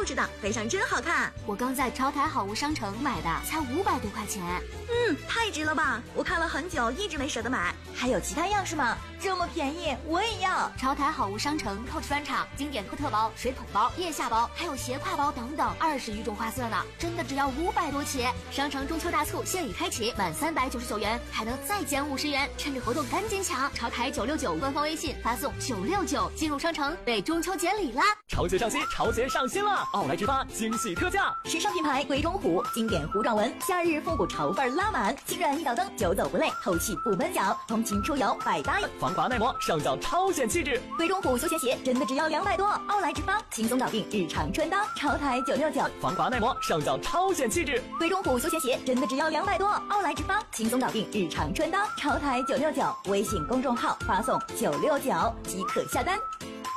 质的，背上真好看。 我刚在潮台好物商城买的，才500多块钱。 太值了吧！我看了很久，一直没舍得买。 还有其他样式吗？这么便宜，我也要！ 潮台好物商城 Coach 专场经典托特包、水桶包、腋下包，还有斜挎包等等，20余种花色呢，真的只要500多起。商城中秋大促现已开启，满399元还能再减50元，趁着活动赶紧抢！潮台969官方微信发送969进入商城，为中秋节礼啦！ 潮节上新，潮节上新了！奥莱直发惊喜特价， 时尚品牌鬼冢虎经典糊状纹，夏日复古潮范拉满，轻软一脚蹬，久走不累，透气不闷脚，通勤出游百搭。 防滑耐磨，上脚超显气质。 鬼冢虎休闲鞋真的只要200多，奥莱直发轻松搞定日常穿搭，潮台969。 防滑耐磨，上脚超显气质。 鬼冢虎休闲鞋真的只要200多，奥莱直发轻松搞定日常穿搭，潮台969。微信公众号发送969即可下单。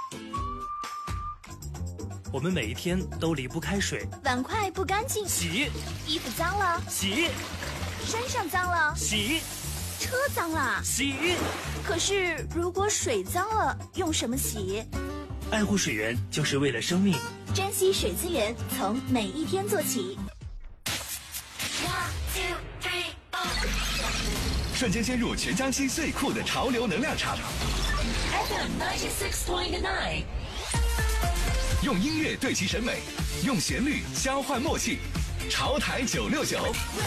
我们每一天都离不开水， 碗筷不干净洗， 衣服脏了洗， 身上脏了洗， 车脏了洗。 可是如果水脏了，用什么洗？ 爱护水源就是为了生命， 珍惜水资源，从每一天做起。 瞬间陷入全江西最酷的潮流能量场。 FM 96.9， 用音乐对齐审美，用旋律交换默契。潮台969，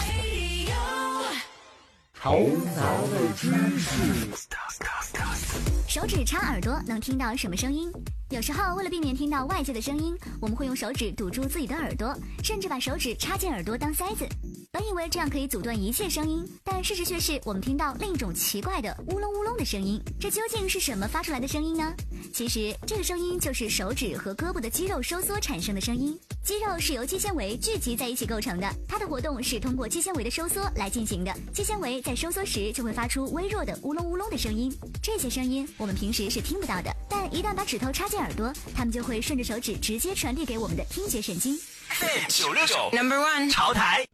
潮南的知识。 手指插耳朵能听到什么声音？有时候为了避免听到外界的声音，我们会用手指堵住自己的耳朵，甚至把手指插进耳朵当塞子。本以为这样可以阻断一切声音，但事实却是我们听到另一种奇怪的乌隆乌隆的声音。这究竟是什么发出来的声音呢？其实这个声音就是手指和胳膊的肌肉收缩产生的声音。肌肉是由肌纤维聚集在一起构成的，它的活动是通过肌纤维的收缩来进行的。肌纤维在收缩时就会发出微弱的乌隆乌隆的声音，这些声音我们平时是听不到的，但一旦把指头插进耳朵，它们就会顺着手指直接传递给我们的听觉神经。 969 Number 1， 潮台